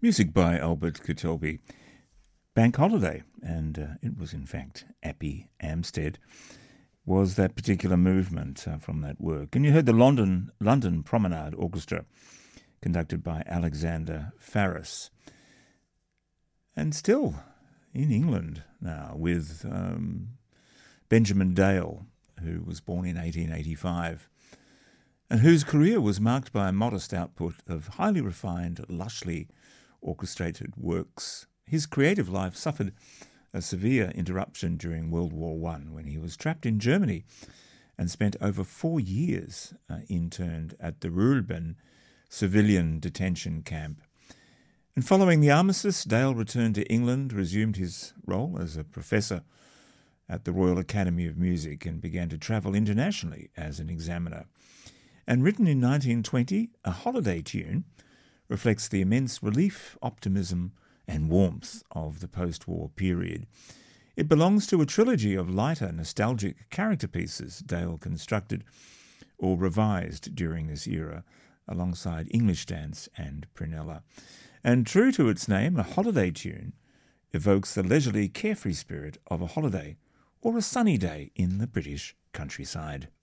Music by Albert Kutolby. Bank Holiday, and it was in fact Appy Amstead, was that particular movement from that work. And you heard the London Promenade Orchestra, conducted by Alexander Farris. And still in England now with Benjamin Dale, who was born in 1885, and whose career was marked by a modest output of highly refined, lushly orchestrated works. His creative life suffered a severe interruption during World War I when he was trapped in Germany and spent over 4 years interned at the Ruhlben civilian detention camp. And following the armistice, Dale returned to England, resumed his role as a professor at the Royal Academy of Music, and began to travel internationally as an examiner. And written in 1920, A Holiday Tune reflects the immense relief, optimism and warmth of the post-war period. It belongs to a trilogy of lighter, nostalgic character pieces Dale constructed or revised during this era, alongside English Dance and Prunella. And true to its name, A Holiday Tune evokes the leisurely, carefree spirit of a holiday or a sunny day in the British countryside.